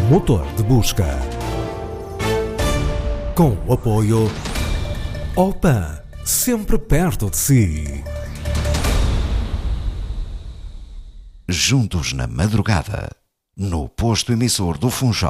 motor de busca. Com o apoio Opan, sempre perto de si. Juntos na madrugada, no posto emissor do Funchal.